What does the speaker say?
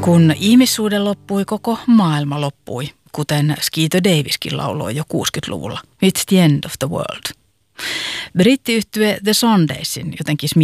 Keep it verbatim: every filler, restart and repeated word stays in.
Kun ihmissuhde loppui, koko maailma loppui, kuten Skeeter Daviskin lauloi jo kuusikymmentäluvulla. It's the end of the world. Brittiyhtye The Sundaysin jotenkin